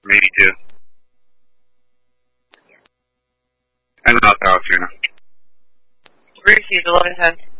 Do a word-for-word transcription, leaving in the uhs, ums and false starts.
from eighty-two. I'm not out here now. Received eleven ten.